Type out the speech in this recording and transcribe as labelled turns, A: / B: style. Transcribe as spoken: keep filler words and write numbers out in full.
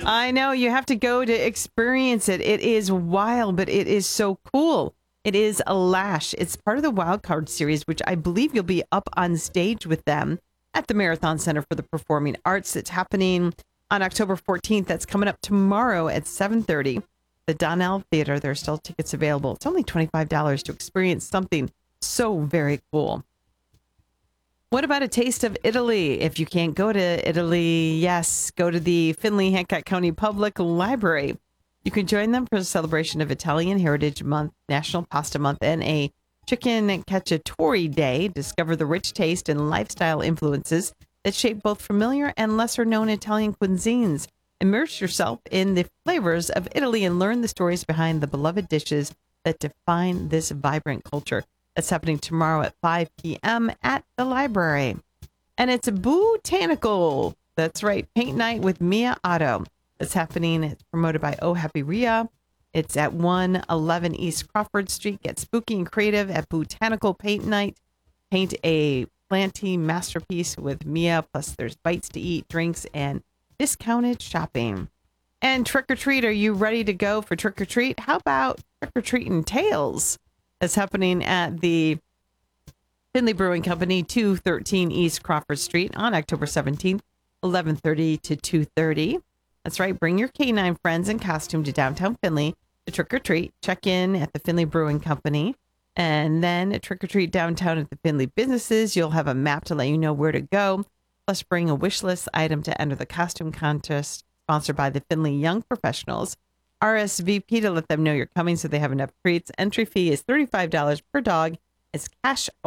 A: I know you have to go to experience it. It is wild, but it is so cool. It is a Lash. It's part of the Wild Card series, which I believe you'll be up on stage with them at the Marathon Center for the Performing Arts. It's happening on October fourteenth. That's coming up tomorrow at seven thirty. The Donnell Theater. There are still tickets available. It's only twenty-five dollars to experience something so very cool. What about a taste of Italy? If you can't go to Italy, yes, go to the Findlay Hancock County Public Library. You can join them for a celebration of Italian Heritage Month, National Pasta Month, and a Chicken Cacciatore Day. Discover the rich taste and lifestyle influences that shape both familiar and lesser-known Italian cuisines. Immerse yourself in the flavors of Italy and learn the stories behind the beloved dishes that define this vibrant culture. That's happening tomorrow at five p.m. at the library. And it's a Botanical. That's right. Paint night with Mia Otto. That's happening. It's promoted by Oh Happy Ria. It's at one eleven East Crawford Street. Get spooky and creative at Botanical Paint Night. Paint a planting masterpiece with Mia. Plus there's bites to eat, drinks, and discounted shopping. And trick or treat. Are you ready to go for trick or treat? How about trick or treating Tales? That's happening at the Findlay Brewing Company, two thirteen East Crawford Street on October seventeenth, eleven thirty to two thirty. That's right. Bring your canine friends in costume to downtown Findlay to trick or treat. Check in at the Findlay Brewing Company and then trick or treat downtown at the Findlay businesses. You'll have a map to let you know where to go. Plus, bring a wish list item to enter the costume contest sponsored by the Findlay Young Professionals. R S V P to let them know you're coming so they have enough treats. Entry fee is thirty-five dollars per dog. It's cash